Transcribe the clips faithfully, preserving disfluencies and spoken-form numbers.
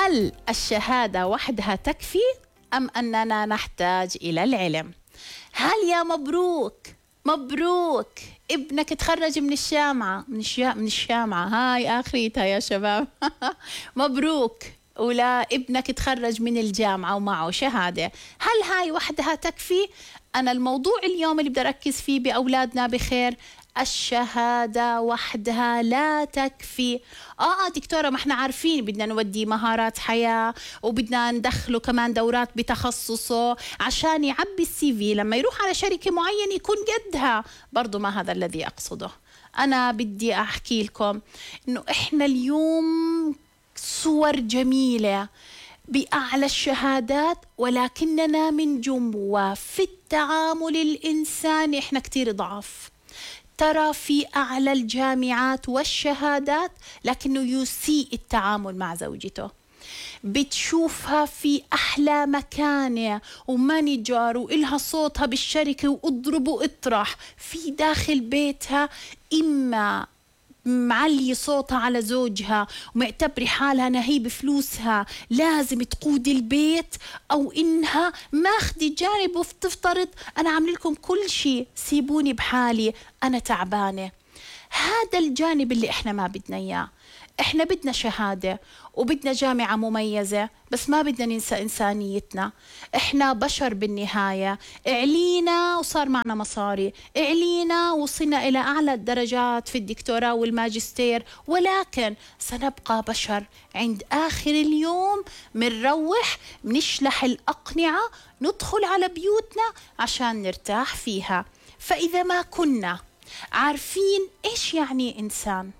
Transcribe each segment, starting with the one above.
هل الشهادة وحدها تكفي أم أننا نحتاج إلى العلم؟ هل يا مبروك مبروك ابنك تخرج من الجامعة من الشا... من الجامعة هاي آخريتها يا شباب مبروك، ولا ابنك تخرج من الجامعة ومعه شهادة، هل هاي وحدها تكفي؟ أنا الموضوع اليوم اللي بدي أركز فيه بأولادنا بخير، الشهادة وحدها لا تكفي. آه دكتورة، ما احنا عارفين بدنا نودي مهارات حياة وبدنا ندخله كمان دورات بتخصصه عشان يعبي السي في لما يروح على شركة معينة يكون قدها. برضو ما هذا الذي أقصده. أنا بدي أحكي لكم إنه إحنا اليوم صور جميلة بأعلى الشهادات، ولكننا من جوا في التعامل الإنساني إحنا كتير ضعف. ترى في أعلى الجامعات والشهادات لكنه يسيء التعامل مع زوجته، بتشوفها في أحلى مكانة ومانجر وإلها صوتها بالشركة واضرب واطرح، في داخل بيتها إما معلي صوتها على زوجها ومعتبري حالها نهيب فلوسها لازم تقود البيت، أو إنها ماخدي جانب وتفترض أنا عامل لكم كل شيء سيبوني بحالي أنا تعبانة. هذا الجانب اللي إحنا ما بدنا إياه. إحنا بدنا شهادة وبدنا جامعة مميزة، بس ما بدنا ننسى إنسانيتنا. إحنا بشر بالنهاية، إعلينا وصار معنا مصاري، إعلينا وصلنا إلى أعلى الدرجات في الدكتوراه والماجستير، ولكن سنبقى بشر. عند آخر اليوم منروح منشلح الأقنعة ندخل على بيوتنا عشان نرتاح فيها. فإذا ما كنا عارفين إيش يعني إنسان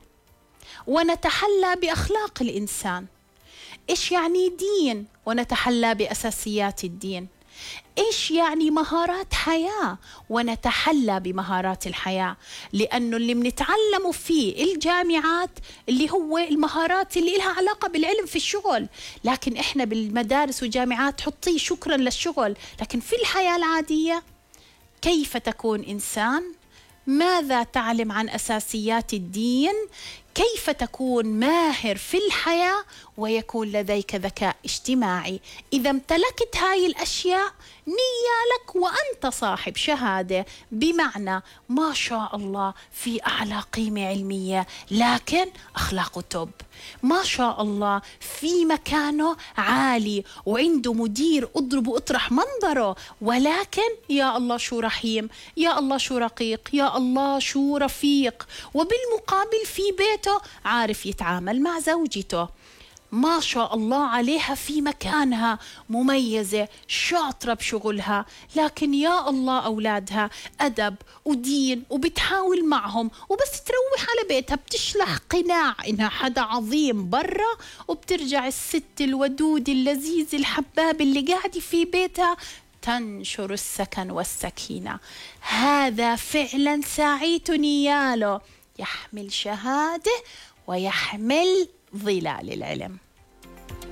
ونتحلى بأخلاق الإنسان، إيش يعني دين ونتحلى بأساسيات الدين، إيش يعني مهارات حياة ونتحلى بمهارات الحياة، لأنه اللي بنتعلمه فيه الجامعات اللي هو المهارات اللي لها علاقة بالعلم في الشغل، لكن إحنا بالمدارس والجامعات حطيه شكرا للشغل، لكن في الحياة العادية كيف تكون إنسان؟ ماذا تعلم عن أساسيات الدين؟ كيف تكون ماهر في الحياة ويكون لديك ذكاء اجتماعي؟ إذا امتلكت هاي الأشياء نيالك وأنت صاحب شهادة، بمعنى ما شاء الله في أعلى قيمة علمية لكن أخلاقه توب، ما شاء الله في مكانه عالي وعنده مدير أضرب وأطرح منظره، ولكن يا الله شو رحيم، يا الله شو رقيق، يا الله شو رفيق، وبالمقابل في بيته عارف يتعامل مع زوجته، ما شاء الله عليها في مكانها مميزة شاطرة بشغلها، لكن يا الله أولادها أدب ودين وبتحاول معهم، وبس تروح على بيتها بتشلح قناع إنها حدا عظيم برا، وبترجع الست الودود اللذيذ الحباب اللي قاعدة في بيتها تنشر السكن والسكينة. هذا فعلا ساعيت نياله، يحمل شهادة ويحمل ظلال العلم.